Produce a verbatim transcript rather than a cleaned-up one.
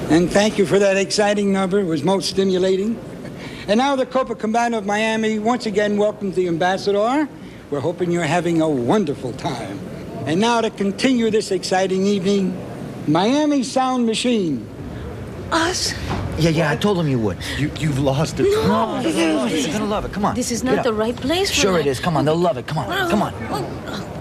And thank you for that exciting number. It was most stimulating. And now the Copacabana of Miami once again welcomes the ambassador. We're hoping you're having a wonderful time. And now to continue this exciting evening, Miami Sound Machine. Us? Yeah, yeah, I told him you would. You, you've lost it. No. no they're gonna love it. They're gonna love it. Come on. This is Get not up. the right place for Sure that. it is. Come on, they'll love it. Come on, come on.